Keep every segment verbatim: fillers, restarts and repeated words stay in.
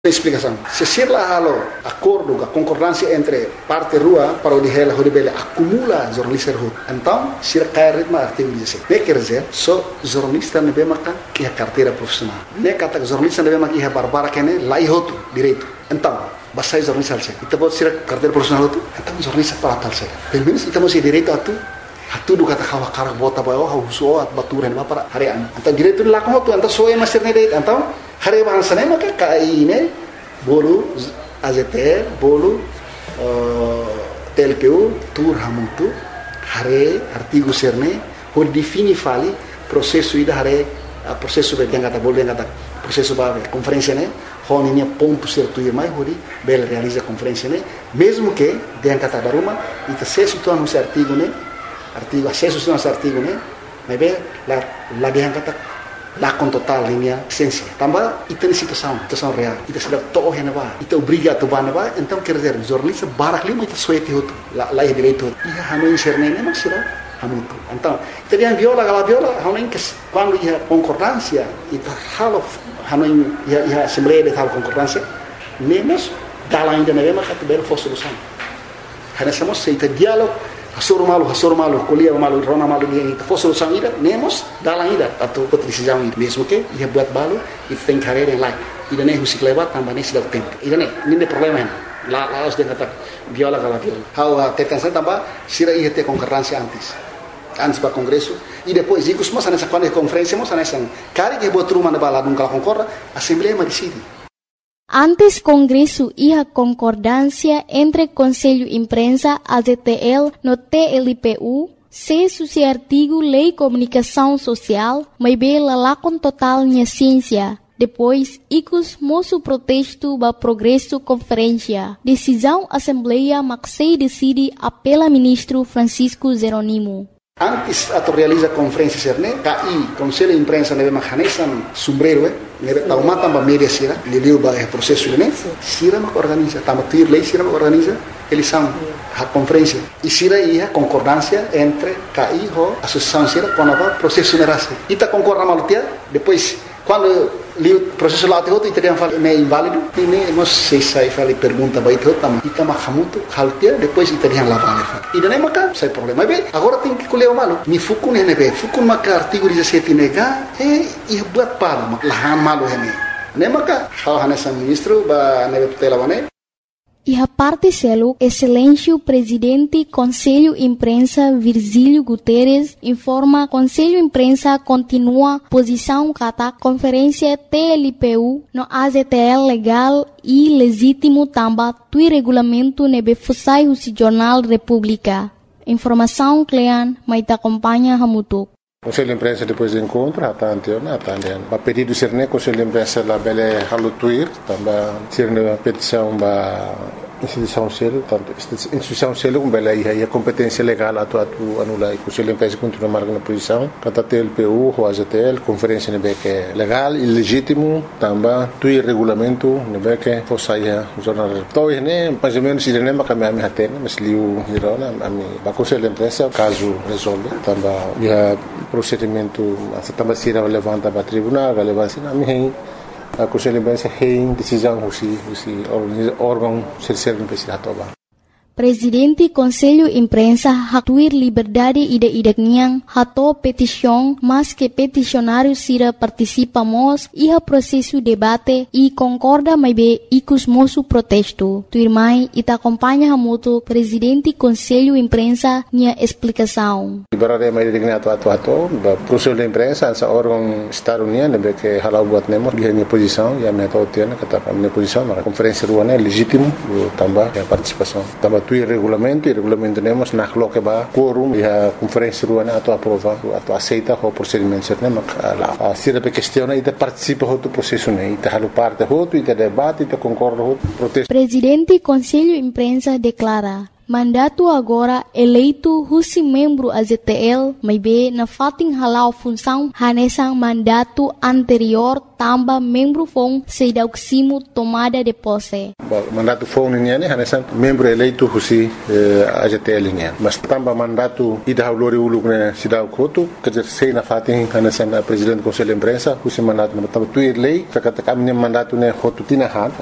Explicação. Se se lá halo acordo, a concordância entre parte rua para o de ela rebelde acumula jornalista rua. Então, se cai ritmo artigo dezessete. Ne quer dizer, só jornalista não vê marcar que a carteira profissional. Ne kata jornalista não vê marcar que a barbara que ne lá e outro direito. Então, basta jornalista alce. Então pode ser carteira profissional outro. Então jornalista para tal se. Pelo menos então se direito a tu. Hatu do kata kawa karak bota bayo hauso at baturan ba para harian. Então direito lá com tu, então só é master ne direito. Então hari bahasa ne maka kai ne bolu A Z T L bolu T L P U tur hamuntu hari artigo serne hor defini fali processo ida hari processo be yang kata bolu yang kata processo ba conferência ne honinya ponto certo ir mai hori bel realiza conferência ne mesmo que yang kata daruma ita se situa no artigo ne artigo acesso ao artigo né mas bem lá lá dia kata lá com total linha essência também e tem situação situação real kita sudah tahu hena ba kita obriga tu ba ba então quer dizer jornalista barak lima itu suete hotu lá lá é direito ia hanu inserne ne mas sira hanu então kita dia viola gala viola hanu que quando ia concordância ita halo hanu ia ia assembleia de tal concordância nemos dala ainda não é mas que belo fosse solução hana somos seita diálogo Hasoro malu, hasoro malu, kuliah malu, rona malu ni itu fosse solução ida, nemos dalam ida atau decisão ida, mesmo que ia buat balu, itu tem carreira lain, ida nem musik lewat tambah nem sudah tempo, ida nem, ini problema hen, lá lá os dia kata viola kala viola, how tetansa tambah sira ia ter concorrência antes, antes para congresso e depois ikut semua sana quando é conferência, semua sana sang, cari que buat rumah na bala nunca concorda, assembleia mas decide. Antes Congresso e a concordância entre Conselho Imprensa, A Z T L, no T L P U, se suci artigo Lei Comunicação Social, mas bem lá com total minha ciência. Depois, icos moço protesto ba progresso conferência. Decisão Assembleia Maxei decide apela ministro Francisco Jeronimo. Antes atau realiza conferência serne, K I, Conselho de Imprensa neve mahanesan sombrero, eh, neve tauma tamba media sira, leleu ba é processo ne, sira mak organiza, tamba tuir lei sira mak organiza, eles são a conferência. E sira ia concordância entre K I ho associação sira quando va processo nerase. Ita concorda malutia, depois quando li o processo lá tem outro e teriam falado é inválido, e nem nós sei sai fali pergunta ba itu tam, ita makamuto haltia, depois teriam lá vale. E daí maka sai problema. Bem, agora tem que colher o malo. Ni fukun hene be, fukun maka artigo dezessete nega, e e buat palo, lahan malo hene. Ne maka hal hanesan ministro ba nebe tutela wane. E a parte selo, excelência presidente Conselho Imprensa Virgílio Guterres informa Conselho Imprensa continua posição kata conferência T L P U no A Z T L legal e legítimo tamba tui regulamento nebe fusai husi Jornal República. Informação Clean, mas te acompanha Hamutuk. Conselho de Imprensa depois do encontro, a tantiona, a tantiona. A pedido ser né, Conselho de Imprensa lá bele halutuir, também ser uma petição ba instituição selo, tanto instituição selo com bele aí a competência legal atu atu anula. Conselho de Imprensa continua marcando a posição. Kata T L P U, o A Z T L, conferência nebe que é legal e legítimo, também tuir regulamento nebe que fosse aí o jornal. Então né, mais ou menos ele nem vai caminhar me atende, mas liu hirona, a mim, ba Conselho de Imprensa caso resolve, também já procedimento essa também se levanta para tribunal, levanta na minha a Conselho de Imprensa tem decisão husi husi órgão serserno precisa tomar. Presidente Conselho Imprensa hatuir liberdade ide-ide niang hato petição, mas que peticionário sira participamos e a processo debate e concorda mais bem icus moço protesto. Tuirmai ita acompanha hamuto Presidente Conselho Imprensa nia explicação. Liberdade mais digna atu atu atu, Conselho de Imprensa essa órgão Estado União nebe que halau buat nemo dia minha posição e a minha tautiana kata minha posição na conferência ruana é legítimo também a participação também tu regulamento e regulamento temos na coloque ba quorum e a conferência ruana atu aprova atu aceita o procedimento certo né a sira pe questiona e participa do processo né e halu parte outro e debate e concorda outro protesto. Presidente Conselho Imprensa declara mandato agora eleito husi membro A Z T L, mas be na fating halau função hanesang mandato anterior tamba membro fon Seidauximo tomada de posse. Mandato fon niya ni hanesan membro eleito husi A G T L niya. Mas tamba mandato ida haulori uluk ne Sidau Koto kerja sei na fatin hanesan presidente do conselho de imprensa husi mandato na tamba tuir lei fakata kamne mandato ne hotu tinahan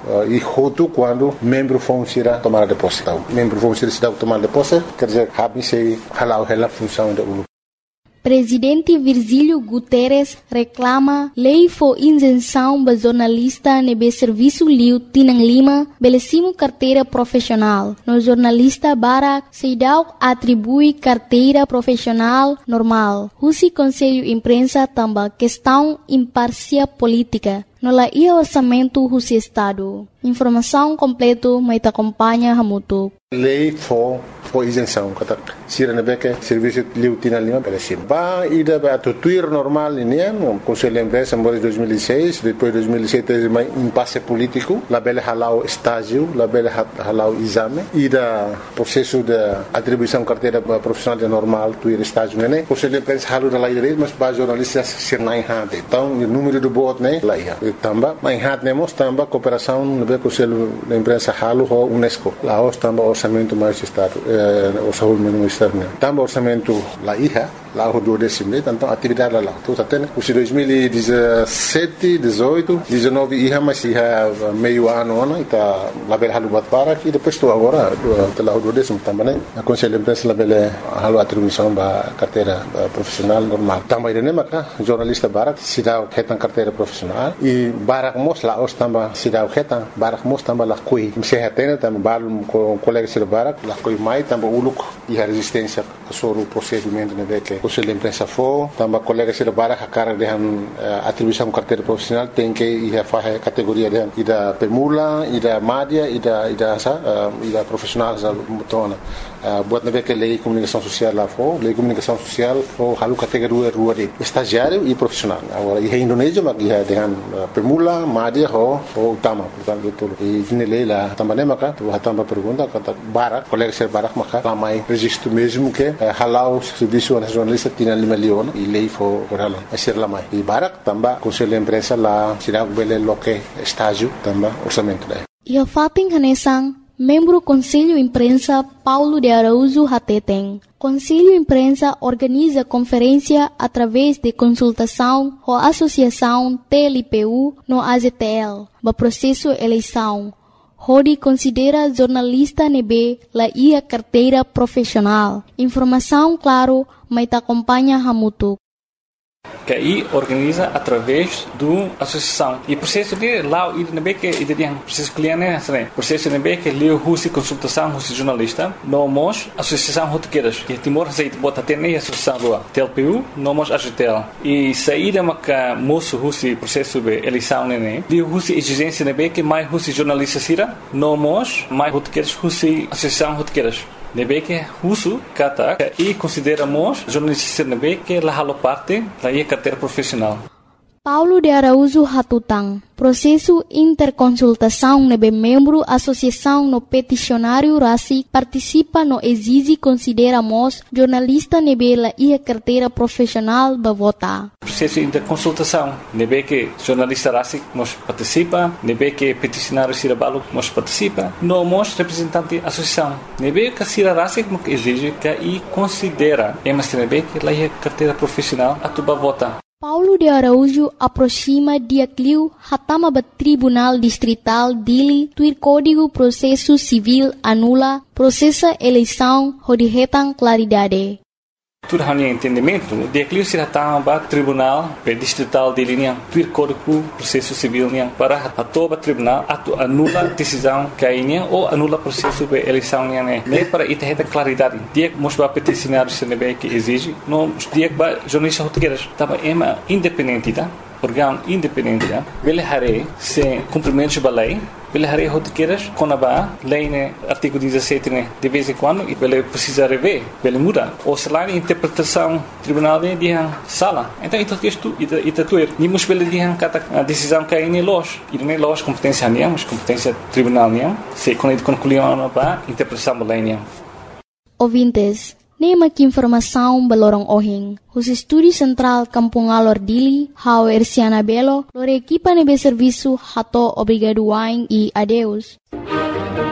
e hotu quando membro fon sira tomada de posse. Membro fon sira Sidau tomada de posse kerja habi sei halau hela função da uluk. Presidente Virgílio Guterres reclama lei for isenção para jornalista nebe serviço liu Tinang Lima belecimo carteira profissional. No jornalista Barak Seidau atribui carteira profissional normal. Husi Conselho Imprensa tamba questão imparcial política. No la ia orçamento Husi Estado. Informação completa mas acompanha Hamutuk. Lei for for isenção kata sira nebeke serviço liu Tinang Lima belecimo. Ba ida ba tuir normal ini no Conselho de Imprensa em dois mil e seis, depois dois mil e sete mais impasse político, la bele halau estágio, la bele halau exame, ida processo de atribuição carteira profissional de normal, tuir estágio né. Conselho de Imprensa halu da lei mas ba jornalistas sirnai hade. Então o número do bot né lá ia. Tamba, mas hade nemos tamba cooperação no Conselho de Imprensa halu ho UNESCO. Lá os tamba orçamento mais estado, o saúde ministério. Tamba orçamento lá ia. Lá o do décimo, então atividade lá. Então até os dois mil e dezessete, dezoito, dezenove ia mas ia meio ano ano está lá bel halu bat para que depois estou agora lá o do décimo também. A Conselho de Imprensa lá bel halu atribuição ba carteira profissional normal. Também ele maka jornalista Barak sidau ketan carteira profissional e Barak mos lá os tamba sidau ketan Barak mos tamba lá coi. Se hatena tamba balum com colega sir Barak lá coi mai tamba uluk e a resistência sobre o procedimento né que Conselho de Imprensa for, também colega se lebara a cara de atribuição carteira profissional tem que ir a fazer categoria de ida permula, ida média, ida ida asa, ida profissional asa mutona. Buat nabe que lei comunicação social lá for, lei comunicação social for halu categoria rua de estagiário e profissional. Agora em Indonésia mas ia dengan permula, média ho ho utama, portanto tudo. E ini lei lá também maka, tu hatamba pergunta kata Barak, colega se Barak maka ramai registro mesmo que halau serviço nacional Tinang Lima Leon e lei for berhalan asir lamai di Barak tambah Conselho de Imprensa lá sidang bele loke estágio tambah orçamento daí. Ia fating hanesang membro Conselho Imprensa Paulo de Araújo Hateteng. Conselho Imprensa organiza conferência através de consultação com a Associação T L P U no A G T L, para processo eleição. Hodi considera jornalista nebe la ia carteira profissional. Informação claro, mas acompanha Hamutuk. Que aí organiza através do associação e processo de lá e nebe que e de processo cliente né processo nebe que leu husi consultação husi jornalista nomos associação rotequeiras que Timor Zeit bota ter nem associação do T L P U nomos A G T L e saída maca moço husi processo de eleição né de husi exigência nebe que mais husi jornalista sira nomos mais rotequeiras husi associação rotequeiras nebe que husu kata e consideramos jornalista nebe que la halo parte da ia carteira profissional. Paulo de Araújo Hatutang. Processo interconsultação nebe membro associação no peticionário Rasi participa no exige consideramos jornalista nebe la ia carteira profissional ba vota. Processo interconsultação nebe que jornalista Rasi nos participa, nebe que peticionário Sirabalo nos participa, no mos representante associação. Nebe que Sira Rasi mo exige que e considera emas nebe que la ia carteira profissional atuba vota. Paulo de Araújo aproxima dia cliu hatama ba Tribunal Distrital Dili tuir Código Processo Civil anula processa eleição hodihetan claridade. Tudo hanya entendimento, dia cliu se hatama ba Tribunal Distrital Dili niang tuir Código Processo Civil niang para hatoba tribunal atu anula decisão kainya ou anula processo de eleição niang né nem para ita claridade. Dia mos ba peticionário se nebe que exige, no dia ba jornalista rotegueiras tava ema independente tá? Órgão independente tá? Vele hare se cumprimentos ba lei Ele harei rotiqueiras com a lei né artigo dezessete né de vez em quando e ele precisa rever, ele muda ou se lá a interpretação tribunal de dia sala. Então isso isto e tatuer nem nos ele dia cada decisão que aí nem loja e nem loja competência nem mas competência tribunal nem se quando ele concluiu a interpretação da lei nem. Ouvintes, Nema que informação balorong ohing. Os estúdios central Kampung Alor Dili, Hau Ersiana Belo, lor equipa nebe serviço hato obrigado wain e adeus.